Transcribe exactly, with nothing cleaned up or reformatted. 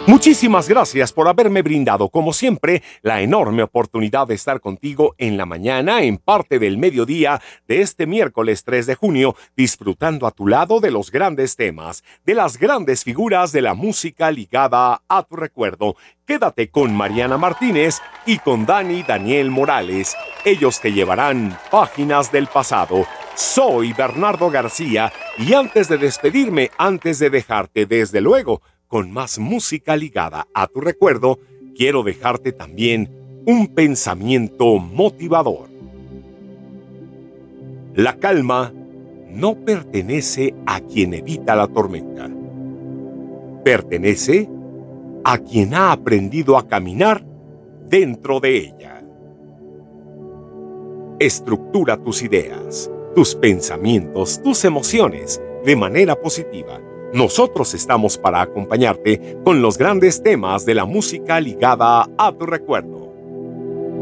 Muchísimas gracias por haberme brindado, como siempre, la enorme oportunidad de estar contigo en la mañana, en parte del mediodía de este miércoles tres de junio, disfrutando a tu lado de los grandes temas, de las grandes figuras de la música ligada a tu recuerdo. Quédate con Mariana Martínez y con Dani Daniel Morales. Ellos te llevarán páginas del pasado. Soy Bernardo García y antes de despedirme, antes de dejarte, desde luego, con más música ligada a tu recuerdo, quiero dejarte también un pensamiento motivador. La calma no pertenece a quien evita la tormenta. Pertenece a quien ha aprendido a caminar dentro de ella. Estructura tus ideas, tus pensamientos, tus emociones de manera positiva. Nosotros estamos para acompañarte con los grandes temas de la música ligada a tu recuerdo.